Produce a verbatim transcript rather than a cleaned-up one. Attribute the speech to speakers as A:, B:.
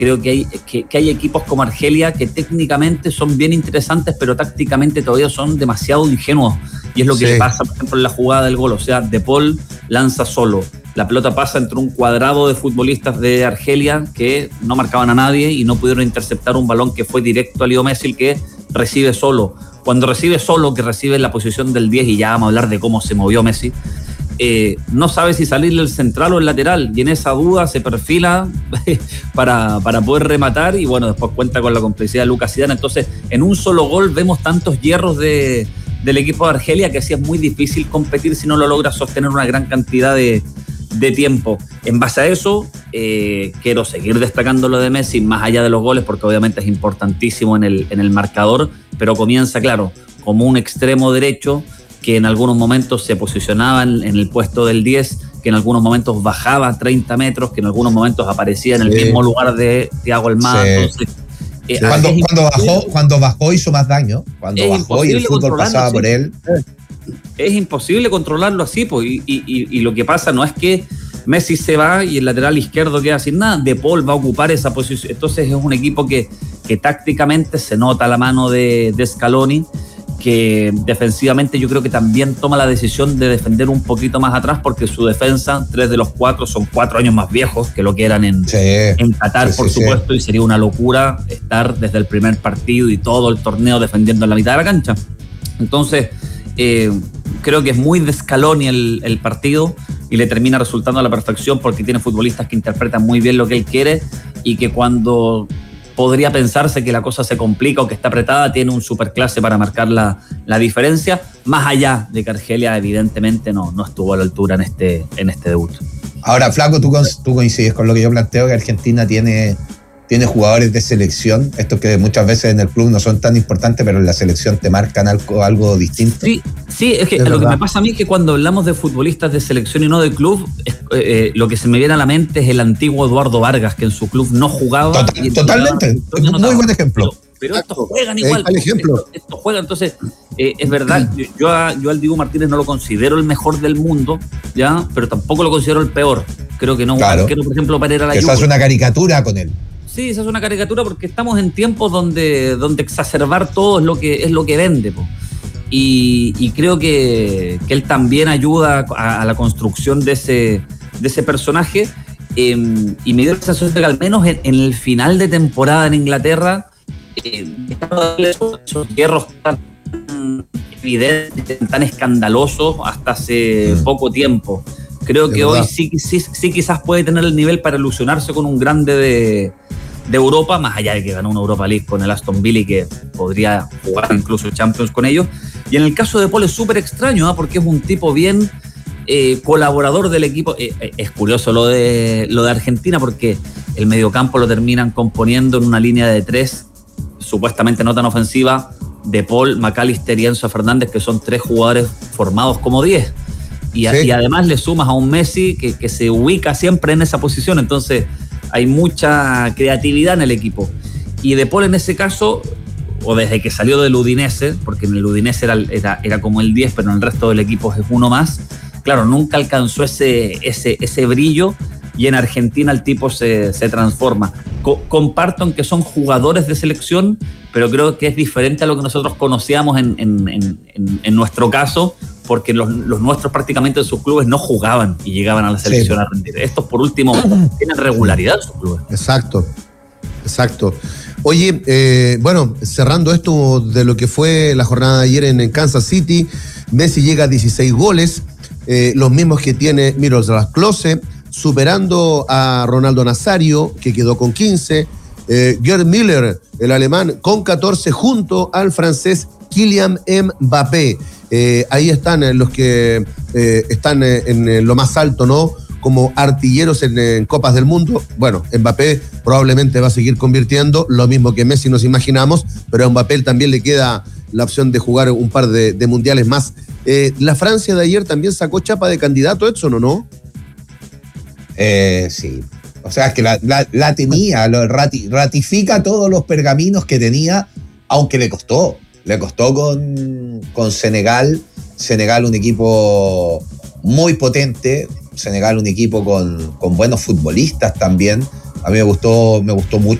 A: Creo que hay, que, que hay equipos como Argelia que técnicamente son bien interesantes, pero tácticamente todavía son demasiado ingenuos. Y es lo que sí le pasa, por ejemplo, en la jugada del gol. O sea, De Paul lanza solo. La pelota pasa entre un cuadrado de futbolistas de Argelia que no marcaban a nadie y no pudieron interceptar un balón que fue directo a Leo Messi, que recibe solo. Cuando recibe solo, que recibe en la posición del diez, y ya vamos a hablar de cómo se movió Messi, Eh, no sabe si salirle el central o el lateral, y en esa duda se perfila para, para poder rematar, y bueno, después cuenta con la complicidad de Lucas Zidane. Entonces, en un solo gol vemos tantos hierros de, del equipo de Argelia que así es muy difícil competir si no lo logra sostener una gran cantidad de, de tiempo. En base a eso, eh, quiero seguir destacando lo de Messi más allá de los goles, porque obviamente es importantísimo en el, en el marcador, pero comienza, claro, como un extremo derecho que en algunos momentos se posicionaba en el puesto del diez, que en algunos momentos bajaba treinta metros, que en algunos momentos aparecía en el sí. mismo lugar de Thiago Almada. Sí. Entonces,
B: eh, sí. cuando, cuando, bajó, cuando bajó hizo más daño, cuando bajó y el fútbol pasaba así por él.
A: Es imposible controlarlo así, pues, y, y, y lo que pasa no es que Messi se va y el lateral izquierdo queda sin nada, De Paul va a ocupar esa posición. Entonces es un equipo que, que tácticamente se nota la mano de, de Scaloni, que defensivamente yo creo que también toma la decisión de defender un poquito más atrás, porque su defensa, tres de los cuatro son cuatro años más viejos que lo que eran en, sí, en Qatar, sí, por sí, supuesto, sí. Y sería una locura estar desde el primer partido y todo el torneo defendiendo en la mitad de la cancha. Entonces, eh, creo que es muy de Scaloni el, el partido, y le termina resultando a la perfección, porque tiene futbolistas que interpretan muy bien lo que él quiere, y que cuando podría pensarse que la cosa se complica o que está apretada, tiene un superclase para marcar la, la diferencia, más allá de que Argelia evidentemente no, no estuvo a la altura en este, en este debut.
B: Ahora, Flaco, tú, tú coincides con lo que yo planteo, que Argentina tiene, tiene jugadores de selección, estos que muchas veces en el club no son tan importantes, pero en la selección te marcan algo, algo distinto.
A: Sí, sí, es que es lo verdad. Que me pasa a mí es que cuando hablamos de futbolistas de selección y no de club, es, eh, lo que se me viene a la mente es el antiguo Eduardo Vargas, que en su club no jugaba.
B: Total, y totalmente, jugaba, muy buen ejemplo.
A: Pero, pero estos juegan igual. Estos, estos juegan, entonces, eh, es verdad, yo, yo, a, yo al Dibu Martínez no lo considero el mejor del mundo, ya, pero tampoco lo considero el peor. Creo que no,
B: claro.
A: Quiero, por ejemplo, para ir a la
B: Esa es una caricatura con él.
A: Sí, esa es una caricatura, porque estamos en tiempos donde, donde exacerbar todo es lo que, es lo que vende, po. Y, y creo que, que él también ayuda a, a la construcción de ese, de ese personaje, eh, y me dio la sensación de que al menos en, en el final de temporada en Inglaterra, eh, esos, esos hierros tan evidentes, tan escandalosos hasta hace mm. poco tiempo. Creo de que verdad. Hoy sí, sí, sí quizás puede tener el nivel para ilusionarse con un grande de, de Europa, más allá de que ganó una Europa League con el Aston Villa y que podría jugar incluso Champions con ellos. Y en el caso de Paul es súper extraño, ¿eh? Porque es un tipo bien eh, colaborador del equipo. Eh, eh, es curioso lo de, lo de Argentina, porque el mediocampo lo terminan componiendo en una línea de tres, supuestamente no tan ofensiva, De Paul, McAllister y Enzo Fernández, que son tres jugadores formados como diez. Y, sí. y además le sumas a un Messi que, que se ubica siempre en esa posición, entonces hay mucha creatividad en el equipo. Y De Paul en ese caso, o desde que salió del Udinese, porque en el Udinese era, era, era como el diez, pero en el resto del equipo es uno más, claro, nunca alcanzó ese, ese, ese brillo, y en Argentina el tipo se, se transforma. Co- comparto en que son jugadores de selección, pero creo que es diferente a lo que nosotros conocíamos en, en, en, en nuestro caso, porque los, los nuestros prácticamente en sus clubes no jugaban y llegaban a la selección sí. a rendir. Estos, por último, tienen regularidad en sus clubes.
C: Exacto, exacto. Oye, eh, bueno, cerrando esto de lo que fue la jornada de ayer en, en Kansas City, Messi llega a dieciséis goles, eh, los mismos que tiene Miroslav Klose, superando a Ronaldo Nazario, que quedó con quince, eh, Gerd Müller, el alemán, con catorce, junto al francés Kylian Mbappé. Eh, ahí están los que eh, están en, en lo más alto, ¿no? Como artilleros en, en Copas del Mundo. Bueno, Mbappé probablemente va a seguir convirtiendo, lo mismo que Messi nos imaginamos, pero a Mbappé también le queda la opción de jugar un par de, de mundiales más. Eh, la Francia de ayer también sacó chapa de candidato, Edson, ¿o no?
B: Eh, sí, o sea, es que la, la, la tenía, lo rati, ratifica todos los pergaminos que tenía, aunque le costó, le costó con, con Senegal, Senegal un equipo muy potente, Senegal un equipo con, con buenos futbolistas también, A mí me gustó, me gustó mucho